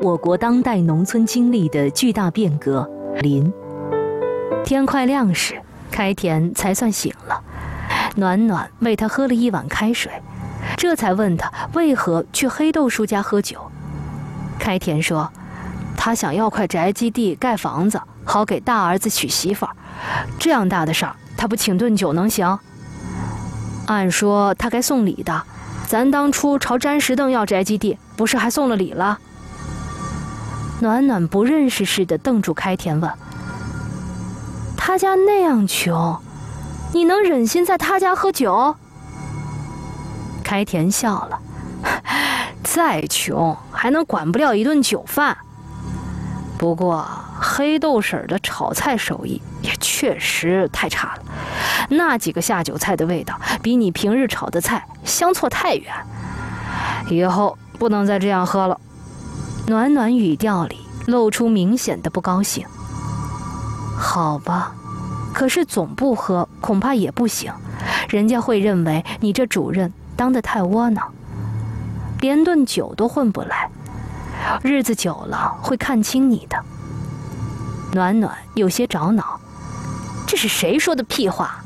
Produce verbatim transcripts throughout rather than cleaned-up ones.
我国当代农村经历的巨大变革。林天快亮时，开田才算醒了。暖暖喂他喝了一碗开水，这才问他为何去黑豆叔家喝酒。开田说，他想要块宅基地盖房子，好给大儿子娶媳妇儿。这样大的事儿，他不请顿酒能行？按说他该送礼的，咱当初朝詹石凳要宅基地，不是还送了礼了？暖暖不认识似的瞪住开田问，他家那样穷，你能忍心在他家喝酒？开田笑了，再穷还能管不了一顿酒饭。不过黑豆婶的炒菜手艺也确实太差了，那几个下酒菜的味道比你平日炒的菜相错太远，以后不能再这样喝了。暖暖语调里露出明显的不高兴。好吧，可是总不喝恐怕也不行，人家会认为你这主任当得太窝囊，连顿酒都混不来，日子久了会看清你的。暖暖有些着恼，这是谁说的屁话？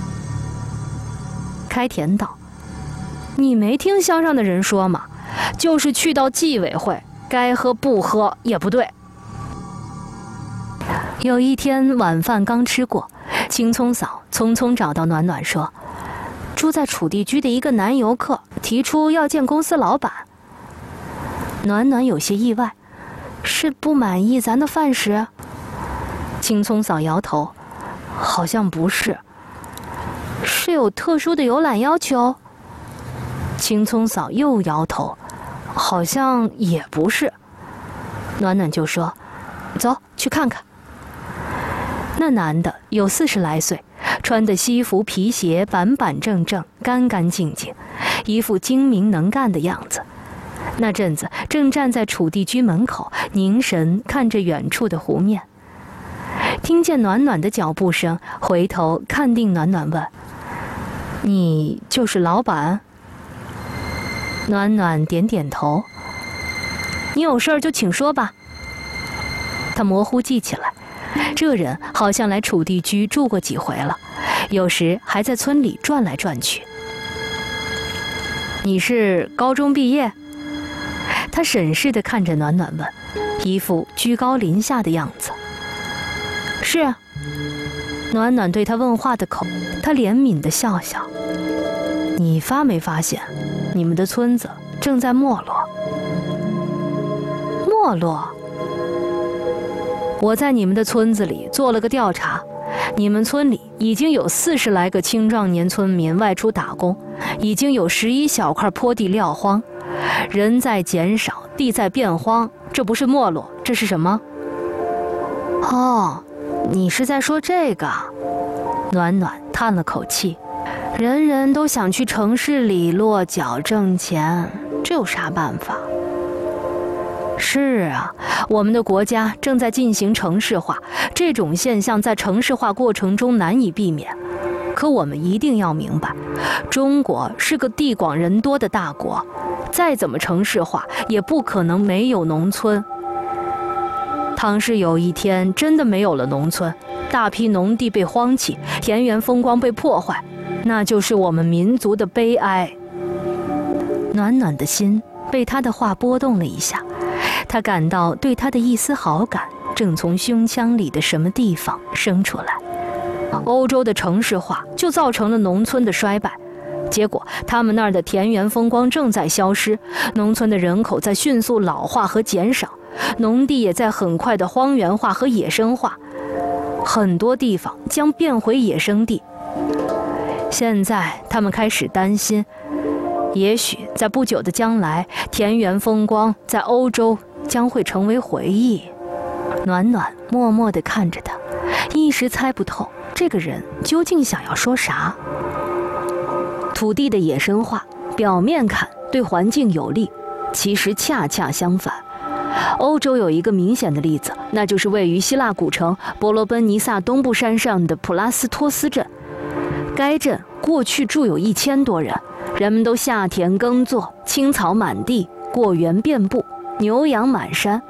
开田道，你没听乡上的人说吗？就是去到纪委会，该喝不喝也不对。有一天晚饭刚吃过，青葱嫂匆匆找到暖暖说，住在楚地居的一个男游客提出要见公司老板。暖暖有些意外，是不满意咱的饭食？青葱嫂摇头，好像不是。是有特殊的游览要求？青葱嫂又摇头，好像也不是。暖暖就说，走去看看。那男的有四十来岁，穿的西服皮鞋，板板正正，干干净净，一副精明能干的样子。那阵子正站在楚地居门口，凝神看着远处的湖面。听见暖暖的脚步声，回头看定暖暖问，你就是老板？暖暖点点头。你有事儿就请说吧。他模糊记起来，这人好像来楚地居住过几回了，有时还在村里转来转去。你是高中毕业？他审视地看着暖暖问，一副居高临下的样子。是啊。暖暖对他问话的口，他怜悯地笑笑。你发没发现，你们的村子正在没落？没落？我在你们的村子里做了个调查，你们村里已经有四十来个青壮年村民外出打工，已经有十一小块坡地撂荒，人在减少，地在变荒，这不是没落，这是什么？哦，你是在说这个？暖暖叹了口气，人人都想去城市里落脚挣钱，这有啥办法？是啊，我们的国家正在进行城市化，这种现象在城市化过程中难以避免。可我们一定要明白，中国是个地广人多的大国，再怎么城市化，也不可能没有农村。倘是有一天真的没有了农村，大批农地被荒弃，田园风光被破坏，那就是我们民族的悲哀。暖暖的心被他的话波动了一下，他感到对他的一丝好感正从胸腔里的什么地方生出来。欧洲的城市化就造成了农村的衰败，结果他们那儿的田园风光正在消失，农村的人口在迅速老化和减少，农地也在很快的荒原化和野生化，很多地方将变回野生地。现在他们开始担心，也许在不久的将来，田园风光在欧洲将会成为回忆。暖暖默默地看着他，一时猜不透这个人究竟想要说啥。土地的野生化，表面看对环境有利，其实恰恰相反。欧洲有一个明显的例子，那就是位于希腊古城伯罗奔尼撒东部山上的普拉斯托斯镇。该镇过去住有一千多人，人们都下田耕作，青草满地，果园遍布，牛羊满山。